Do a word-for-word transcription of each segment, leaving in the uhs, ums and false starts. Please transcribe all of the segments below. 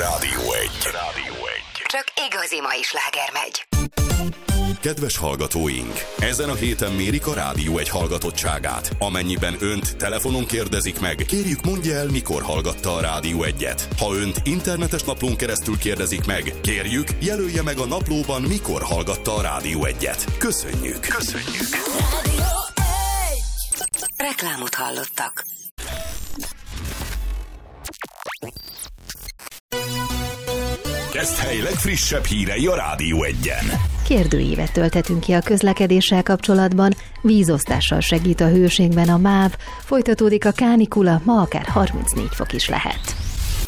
Rádió egy. Rádió egy. Csak igazi mai sláger megy. Kedves hallgatóink! Ezen a héten mérik a Rádió egy hallgatottságát. Amennyiben önt telefonon kérdezik meg, kérjük mondja el, mikor hallgatta a Rádió egyet. Ha önt internetes naplón keresztül kérdezik meg, kérjük jelölje meg a naplóban, mikor hallgatta a Rádió egyet. Köszönjük! Köszönjük! Rádió egy. Reklámot hallottak. Keszthely legfrissebb hírei a Rádió egyen. Kérdőívet tölthetünk ki a közlekedéssel kapcsolatban, vízosztással segít a hőségben a MÁV, folytatódik a kánikula, ma akár harmincnégy fok is lehet.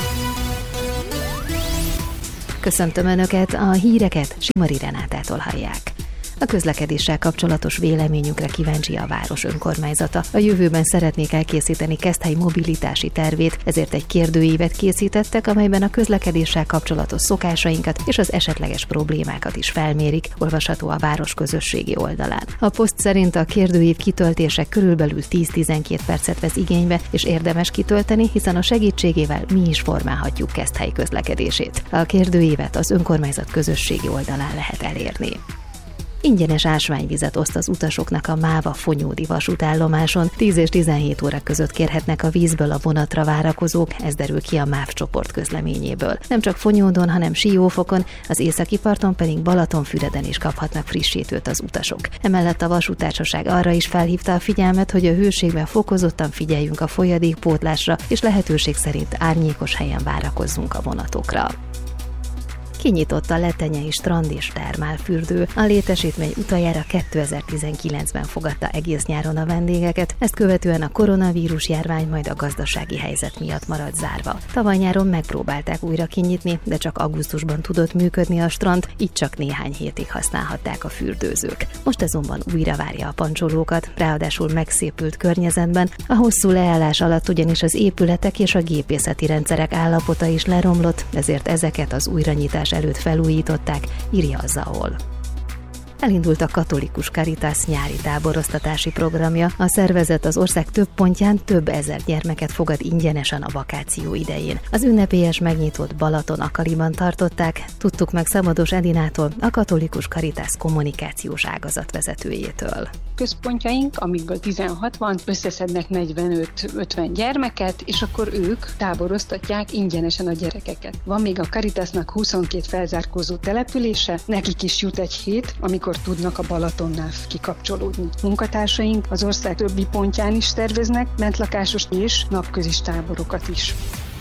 Köszöntöm Önöket, a híreket Simari Renátától hallják. A közlekedéssel kapcsolatos véleményünkre kíváncsi a város önkormányzata. A jövőben szeretnék elkészíteni Keszthely mobilitási tervét, ezért egy kérdőívet készítettek, amelyben a közlekedéssel kapcsolatos szokásainkat és az esetleges problémákat is felmérik, olvasható a város közösségi oldalán. A poszt szerint a kérdőív kitöltése körülbelül tíz-tizenkét percet vesz igénybe, és érdemes kitölteni, hiszen a segítségével mi is formálhatjuk Keszthely közlekedését. A kérdőívet az önkormányzat közösségi oldalán lehet elérni. Ingyenes ásványvizet oszt az utasoknak a MÁV a Fonyódi vasútállomáson. tíz és tizenhét óra között kérhetnek a vízből a vonatra várakozók, ez derül ki a MÁV csoport közleményéből. Nem csak Fonyódon, hanem Siófokon, az északi parton pedig Balatonfüreden is kaphatnak frissítőt az utasok. Emellett a vasúttársaság arra is felhívta a figyelmet, hogy a hőségben fokozottan figyeljünk a folyadékpótlásra, és lehetőség szerint árnyékos helyen várakozzunk a vonatokra. Kinyitott a Letenyei strand és termálfürdő. A létesítmény utoljára kétezer-tizenkilencben fogadta egész nyáron a vendégeket, ezt követően a koronavírus járvány majd a gazdasági helyzet miatt maradt zárva. Tavaly nyáron megpróbálták újra kinyitni, de csak augusztusban tudott működni a strand, így csak néhány hétig használhatták a fürdőzők. Most azonban újra várja a pancsolókat, ráadásul megszépült környezetben. A hosszú leállás alatt ugyanis az épületek és a gépészeti rendszerek állapota is leromlott, ezért ezeket az újranyitás előtt felújították, írja a Zahol. Elindult a Katolikus Caritas nyári táboroztatási programja. A szervezet az ország több pontján több ezer gyermeket fogad ingyenesen a vakáció idején. Az ünnepélyes megnyitott Balaton-Akaliban tartották, tudtuk meg Szabados Edinától, a Katolikus Caritas kommunikációs ágazat vezetőjétől. Központjaink, amikből tizenhat van, összeszednek negyvenöt-ötven gyermeket, és akkor ők táboroztatják ingyenesen a gyerekeket. Van még a Caritasnak huszonkét felzárkózó települése, nekik is jut egy hét, amikor tudnak a Balatonnál kikapcsolódni. Munkatársaink az ország többi pontján is terveznek bentlakásos és napközis táborokat is.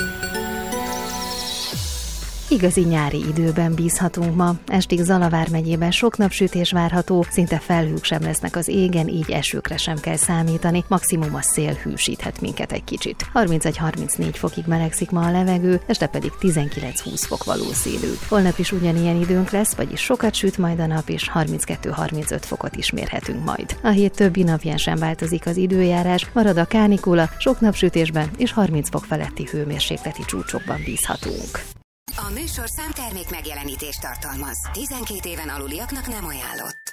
Igazi nyári időben bízhatunk ma. Estig Zala vármegyében sok napsütés várható, szinte felhők sem lesznek az égen, így esőkre sem kell számítani, maximum a szél hűsíthet minket egy kicsit. harmincegy-harmincnégy fokig melegszik ma a levegő, este pedig tizenkilenc-húsz fok valószínű. Holnap is ugyanilyen időnk lesz, vagyis sokat süt majd a nap, és harminckettő-harmincöt fokot is mérhetünk majd. A hét többi napján sem változik az időjárás, marad a kánikula, sok napsütésben és harminc fok feletti hőmérsékleti csúcsokban bízhatunk. A műsorszám termék megjelenítést tartalmaz. tizenkét éven aluliaknak nem ajánlott.